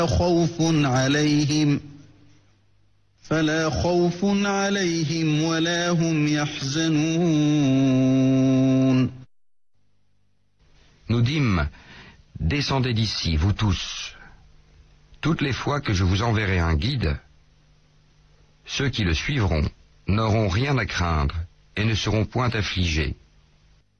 فلا خوف عليهم ولا هم يحزنون. Nous dîmes, descendez d'ici, vous tous. Toutes les fois que je vous enverrai un guide, ceux qui le suivront n'auront rien à craindre et ne seront point affligés.